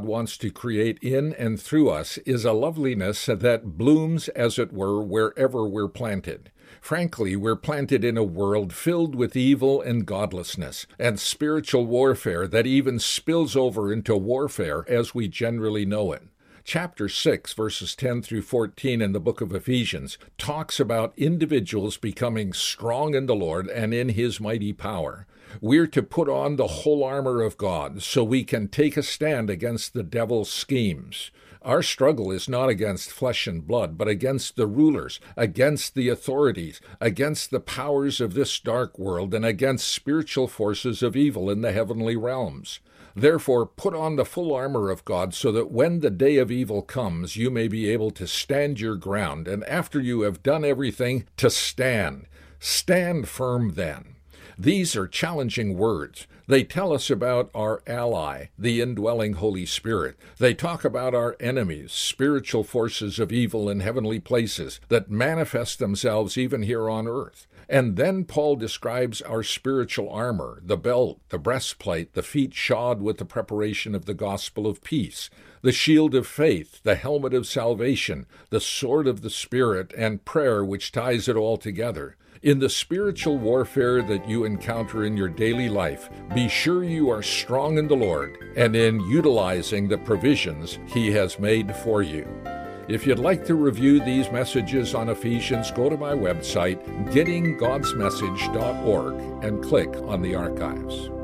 wants to create in and through us is a loveliness that blooms, as it were, wherever we're planted. Frankly, we're planted in a world filled with evil and godlessness, and spiritual warfare that even spills over into warfare as we generally know it. Chapter 6, verses 10 through 14 in the book of Ephesians talks about individuals becoming strong in the Lord and in His mighty power. We're to put on the whole armor of God so we can take a stand against the devil's schemes. Our struggle is not against flesh and blood, but against the rulers, against the authorities, against the powers of this dark world, and against spiritual forces of evil in the heavenly realms. Therefore, put on the full armor of God so that when the day of evil comes, you may be able to stand your ground, and after you have done everything, to stand. Stand firm then. These are challenging words. They tell us about our ally, the indwelling Holy Spirit. They talk about our enemies, spiritual forces of evil in heavenly places that manifest themselves even here on earth. And then Paul describes our spiritual armor, the belt, the breastplate, the feet shod with the preparation of the gospel of peace, the shield of faith, the helmet of salvation, the sword of the Spirit, and prayer which ties it all together. In the spiritual warfare that you encounter in your daily life, be sure you are strong in the Lord and in utilizing the provisions He has made for you. If you'd like to review these messages on Ephesians, go to my website, gettinggodsmessage.org, and click on the archives.